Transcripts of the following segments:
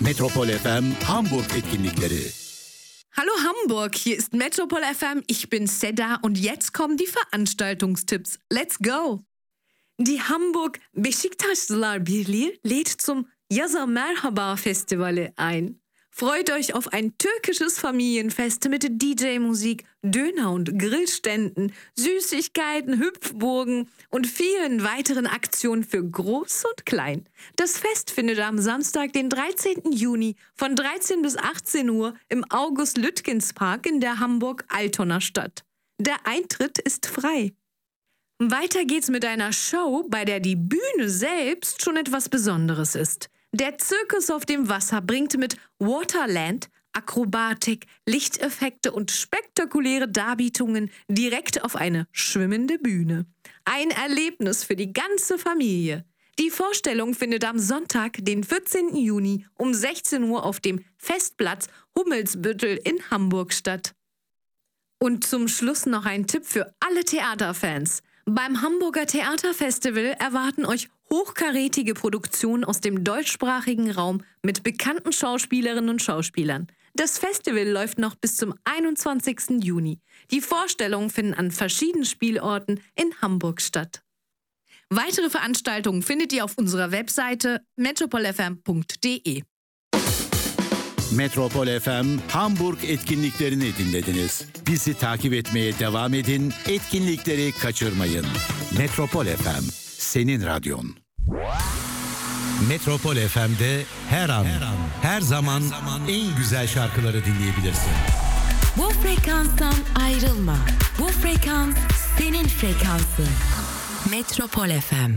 Metropol FM Hamburg etkinlikleri. Hallo Hamburg, hier ist Metropol FM, ich bin Seda und jetzt kommen die Veranstaltungstipps. Let's go! Die Hamburg Beşiktaşlılar Birliği lädt zum Yaza Merhaba Festivale ein. Freut euch auf ein türkisches Familienfest mit DJ-Musik, Döner- und Grillständen, Süßigkeiten, Hüpfburgen und vielen weiteren Aktionen für Groß und Klein. Das Fest findet am Samstag, den 13. Juni von 13 bis 18 Uhr im August-Lütgens-Park in der Hamburg-Altona statt. Der Eintritt ist frei. Weiter geht's mit einer Show, bei der die Bühne selbst schon etwas Besonderes ist. Der Zirkus auf dem Wasser bringt mit Waterland Akrobatik, Lichteffekte und spektakuläre Darbietungen direkt auf eine schwimmende Bühne. Ein Erlebnis für die ganze Familie. Die Vorstellung findet am Sonntag, den 14. Juni um 16 Uhr auf dem Festplatz Hummelsbüttel in Hamburg statt. Und zum Schluss noch ein Tipp für alle Theaterfans. Beim Hamburger Theaterfestival erwarten euch hochkarätige Produktionen aus dem deutschsprachigen Raum mit bekannten Schauspielerinnen und Schauspielern. Das Festival läuft noch bis zum 21. Juni. Die Vorstellungen finden an verschiedenen Spielorten in Hamburg statt. Weitere Veranstaltungen findet ihr auf unserer Webseite metropolfm.de. Metropol FM Hamburg etkinliklerini dinlediniz. Bizi takip etmeye devam edin, etkinlikleri kaçırmayın. Metropol FM, senin radyon. Metropol FM'de her an, her zaman en güzel şarkıları dinleyebilirsin. Bu frekanstan ayrılma. Bu frekans senin frekansın. Metropol FM.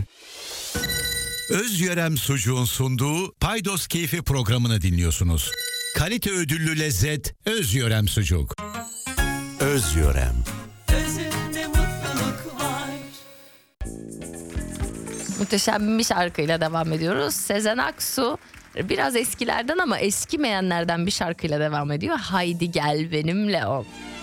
Özyörem Sucuğun sunduğu Paydos Keyfi programını dinliyorsunuz. Kalite ödüllü lezzet Özyörem Sucuk. Özyörem. Özünde mutluluk var. Muhteşem bir şarkıyla devam ediyoruz. Sezen Aksu biraz eskilerden ama eskimeyenlerden bir şarkıyla devam ediyor. Haydi gel benimle ol.